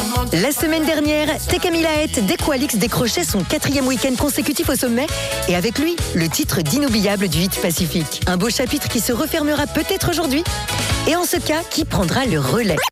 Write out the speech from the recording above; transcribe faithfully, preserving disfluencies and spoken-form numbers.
La semaine dernière, Tekkamil Aet d'Equalix décrochait son quatrième week-end consécutif au sommet et avec lui, le titre d'inoubliable du hit Pacifique. Un beau chapitre qui se refermera peut-être aujourd'hui. Et en ce cas, qui prendra le relais ?